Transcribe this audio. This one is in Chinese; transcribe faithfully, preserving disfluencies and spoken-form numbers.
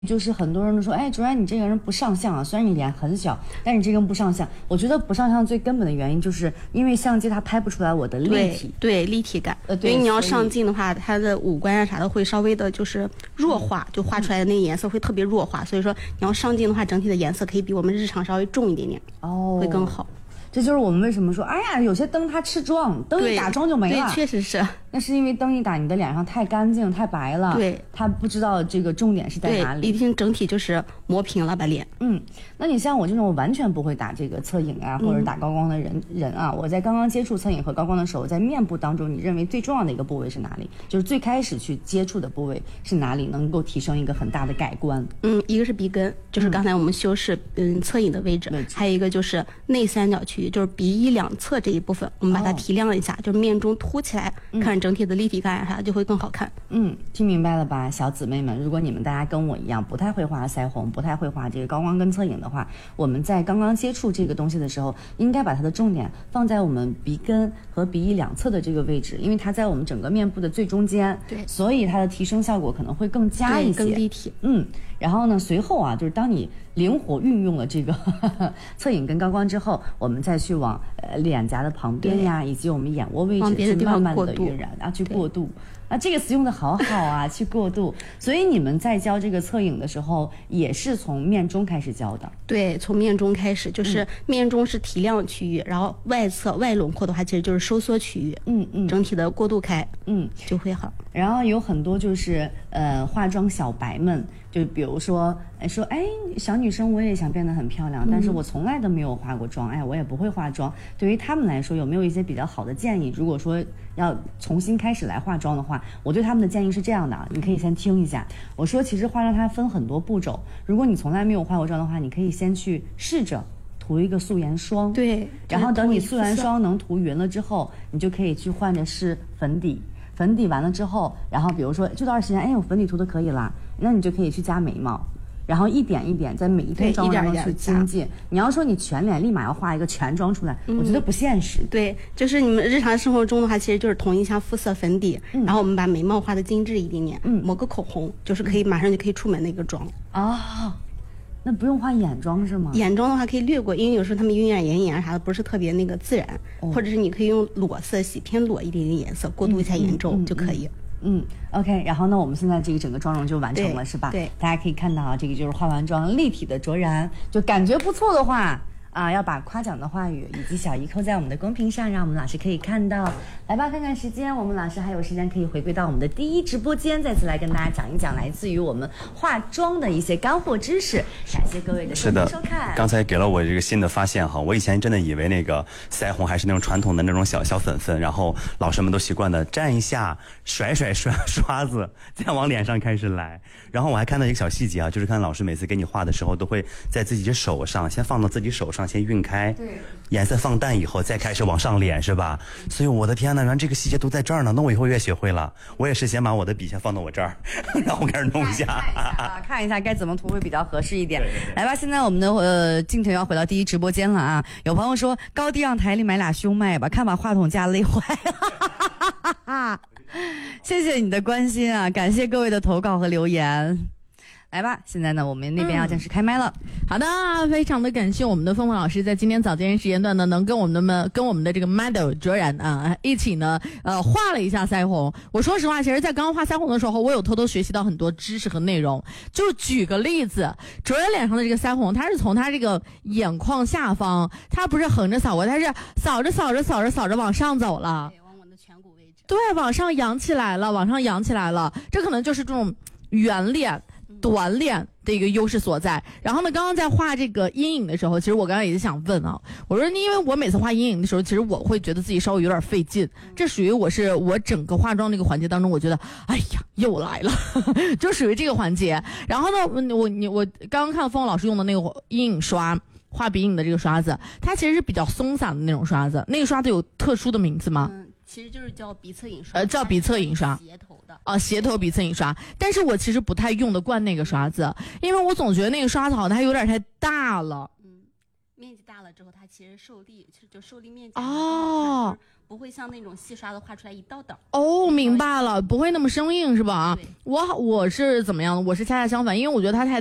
就是很多人都说，哎，卓然你这个人不上相啊，虽然你脸很小，但是你这个人不上相。我觉得不上相最根本的原因，就是因为相机它拍不出来我的立体， 对，对立体感。 呃， 因为你要上镜的话，它的五官啊啥的会稍微的就是弱化，就画出来的那个颜色会特别弱化。所以说你要上镜的话，整体的颜色可以比我们日常稍微重一点点，哦，会更好。 这就是我们为什么说，哎呀，有些灯它吃妆，灯一打妆就没了。 对，确实是。 那是因为灯一打，你的脸上太干净、太白了。 对， 它不知道这个重点是在哪里。 对，一定整体就是磨平了把脸。 嗯，那你像我这种完全不会打这个侧影啊，或者打高光的人、嗯、人啊，我在刚刚接触侧影和高光的时候，在面部当中，你认为最重要的一个部位是哪里？就是最开始去接触的部位是哪里，能够提升一个很大的改观？ 嗯，一个是鼻根，就是刚才我们修饰嗯侧影的位置，嗯、还有一个就是内三角区域，就是鼻翼两侧这一部分，我们把它提亮一下，哦、就是面中凸起来，嗯、看整体的立体感啥就会更好看。 嗯，听明白了吧，小姊妹们？如果你们大家跟我一样不太会画腮红，不太会画这个高光跟侧影的话，我们在刚刚接触这个东西的时候，应该把它的重点放在我们鼻根和鼻翼两侧的这个位置，因为它在我们整个面部的最中间， 对， 所以它的提升效果可能会更佳一些， 更立体。 嗯，然后呢，随后啊，就是当你灵活运用了这个呵呵侧影跟高光之后，我们再去往呃脸颊的旁边呀，以及我们眼窝位置去慢慢的晕染啊，去过渡。啊，这个词用的好好啊，去过渡。所以你们在教这个侧影的时候，也是从面中开始教的。 对，从面中开始，就是面中是提亮区域，嗯、然后外侧外轮廓的话，其实就是收缩区域。嗯嗯，整体的过渡开，嗯，就会好。 然后有很多就是呃化妆小白们，就比如说说哎小女生我也想变得很漂亮，嗯、但是我从来都没有化过妆，哎我也不会化妆。对于他们来说，有没有一些比较好的建议？如果说要重新开始来化妆的话，我对他们的建议是这样的，你可以先听一下。我说其实化妆它分很多步骤，如果你从来没有化过妆的话，你可以先去试着涂一个素颜霜， 对， 然后等你素颜霜能涂匀了之后，你就可以去换的是粉底。粉底完了之后，然后比如说这段时间，哎，我粉底涂的可以啦，那你就可以去加眉毛，然后一点一点在每一天妆容中去精进。你要说你全脸立马要画一个全妆出来，嗯、我觉得不现实。 对，就是你们日常生活中的话，其实就是同一项肤色粉底，嗯、然后我们把眉毛画的精致一点点，嗯、抹个口红，就是可以马上就可以出门的一个妆啊。哦，那不用画眼妆是吗？ 眼妆的话可以略过，因为有时候他们晕染眼影啊啥的不是特别那个自然，哦、或者是你可以用裸色系偏裸一点点颜色过渡一下眼周就可以。 嗯, 嗯, 嗯, 嗯 ，OK， 然后呢，我们现在这个整个妆容就完成了，是吧？ 对， 大家可以看到啊，这个就是化完妆立体的卓然，就感觉不错的话。啊，要把夸奖的话语以及小姨扣在我们的公屏上，让我们老师可以看到。来吧，看看时间，我们老师还有时间可以回归到我们的第一直播间，再次来跟大家讲一讲来自于我们化妆的一些干货知识。感谢各位的收听收看。 刚才给了我这个新的发现哈，我以前真的以为那个腮红还是那种传统的那种小小粉粉，然后老师们都习惯的蘸一下，甩甩刷刷子，再往脸上开始来。然后我还看到一个小细节啊，就是看老师每次给你画的时候，都会在自己的手上先放到自己手上。先晕开，对，颜色放淡以后再开始往上脸，是吧？所以我的天哪，原来这个细节都在这儿呢。那我以后越学会了，我也是先把我的笔先放到我这儿，然后开始弄一下， 看一下啊，看一下该怎么涂会比较合适一点。对对对，来吧，现在我们的呃镜头要回到第一直播间了啊。有朋友说高低让台里买俩胸麦吧，看把话筒架累坏了。谢谢你的关心啊，感谢各位的投稿和留言。来吧，现在呢，我们那边要正式开麦了。 嗯、好的，非常的感谢我们的凤凤老师在今天早间时间段呢，能跟我们的们跟我们的这个 model 卓然啊一起呢，呃，画了一下腮红。我说实话，其实，在刚刚画腮红的时候，我有偷偷学习到很多知识和内容。就举个例子，卓然脸上的这个腮红，它是从它这个眼眶下方，它不是横着扫过，它是扫着扫着扫着扫着往上走了。 对，往我的颧骨位置。 对，往上扬起来了，往上扬起来了。这可能就是这种圆脸。短脸的一个优势所在。然后呢，刚刚在画这个阴影的时候，其实我刚刚也是想问啊，我说因为我每次画阴影的时候，其实我会觉得自己稍微有点费劲，这属于我是我整个化妆这个环节当中，我觉得哎呀又来了，就属于这个环节。然后呢，我你我刚刚看到凤老师用的那个阴影刷。画鼻影的这个刷子，它其实是比较松散的那种刷子。那个刷子有特殊的名字吗？ 嗯，其实就是叫鼻侧影刷。 呃，叫鼻侧影刷。 斜头的。 啊，斜头鼻侧影刷。但是我其实不太用得惯那个刷子，因为我总觉得那个刷子好像它有点太大了。 嗯， 面积大了之后，它其实受力就就受力面积哦， 不会像那种细刷的画出来一道道。 哦，明白了，不会那么生硬是吧？我我是怎么样的？我是恰恰相反，因为我觉得它太